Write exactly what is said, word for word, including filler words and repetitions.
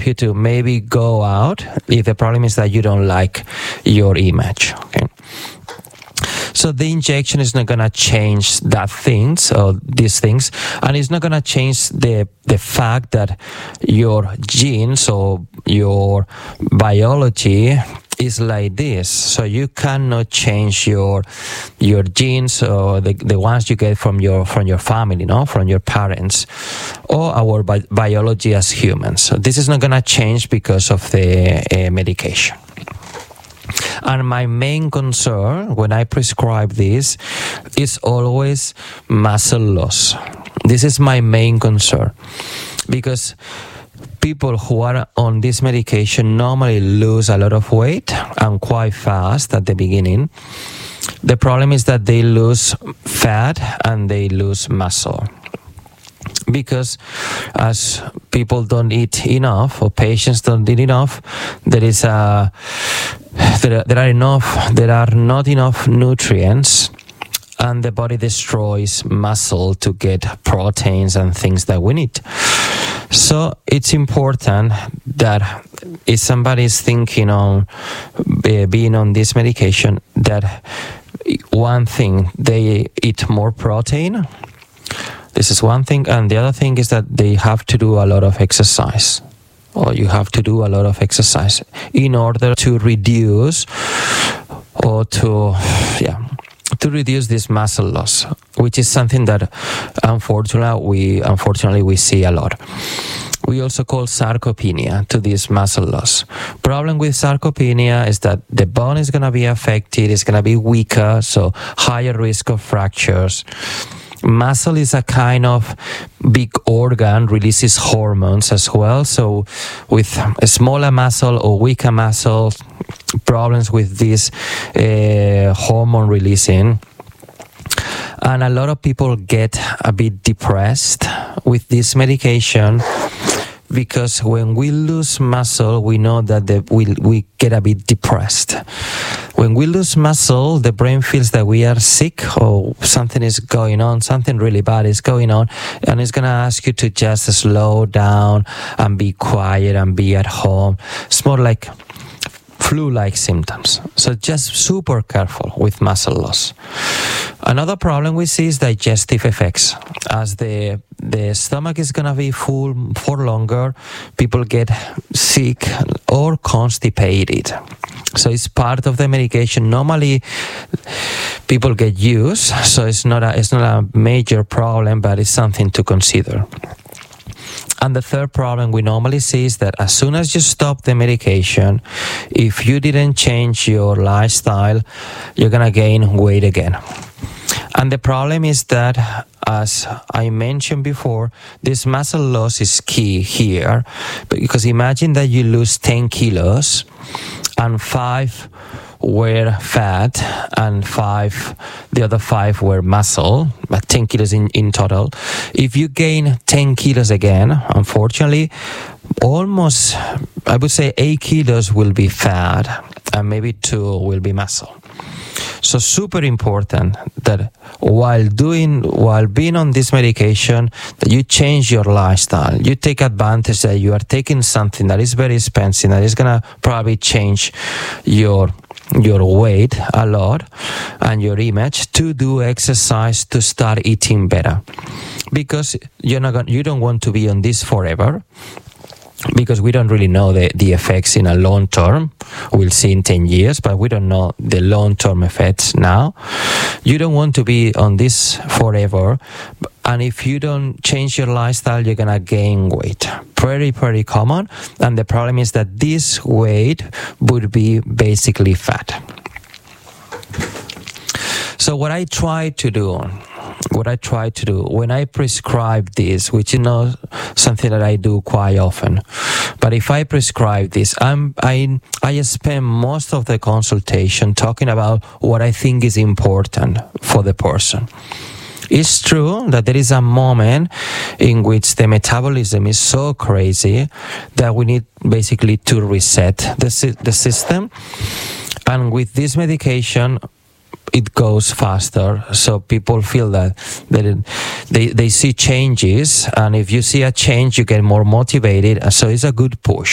help you to maybe go out if the problem is that you don't like your image. Okay. So the injection is not going to change that things or these things, and it's not going to change the the fact that your genes or your biology is like this. So you cannot change your your genes or the the ones you get from your from your family, no, from your parents, or our bi- biology as humans. So this is not going to change because of the uh, medication. And my main concern when I prescribe this is always muscle loss. This is my main concern because people who are on this medication normally lose a lot of weight and quite fast at the beginning. The problem is that they lose fat and they lose muscle. Because as people don't eat enough or patients don't eat enough, there is a there are, there are enough there are not enough nutrients, and the body destroys muscle to get proteins and things that we need. So it's important that if somebody is thinking on uh, being on this medication, that one thing, they eat more protein. This is one thing, and the other thing is that they have to do a lot of exercise, or you have to do a lot of exercise in order to reduce or to, yeah, to reduce this muscle loss, which is something that unfortunately we unfortunately we see a lot. We also call sarcopenia to this muscle loss. Problem with sarcopenia is that the bone is going to be affected, it's going to be weaker, so higher risk of fractures. Muscle is a kind of big organ, releases hormones as well. So with a smaller muscle or weaker muscle, problems with this uh, hormone releasing. And a lot of people get a bit depressed with this medication, because when we lose muscle, we know that the, we, we get a bit depressed. When we lose muscle, the brain feels that we are sick or something is going on, something really bad is going on, and it's going to ask you to just slow down and be quiet and be at home. It's more like flu-like symptoms. So just super careful with muscle loss. Another problem we see is digestive effects. As the the stomach is going to be full for longer, people get sick or constipated. So it's part of the medication. Normally, people get used, so it's not a, it's not a major problem, but it's something to consider. And the third problem we normally see is that as soon as you stop the medication, if you didn't change your lifestyle, you're going to gain weight again. And the problem is that, as I mentioned before, this muscle loss is key here, because imagine that you lose ten kilos and five were fat and five, the other five were muscle, but ten kilos in, in total. If you gain ten kilos again, unfortunately, almost, I would say eight kilos will be fat and maybe two will be muscle. So super important that while doing, while being on this medication, that you change your lifestyle. You take advantage that you are taking something that is very expensive, that is going to probably change your your weight a lot and your image, to do exercise, to start eating better, because you're not gonna, you don't want to be on this forever, because we don't really know the, the effects in a long term. We'll see in ten years, but we don't know the long term effects now. You don't want to be on this forever, and if you don't change your lifestyle, you're gonna gain weight. Very, very common, and the problem is that this weight would be basically fat. So what I try to do, what I try to do when I prescribe this, which is not something that I do quite often, but if I prescribe this, I'm, I I spend most of the consultation talking about what I think is important for the person. It's true that there is a moment in which the metabolism is so crazy that we need basically to reset the, the system. And with this medication, it goes faster, so people feel that, that it, they, they see changes, and if you see a change, you get more motivated, so it's a good push.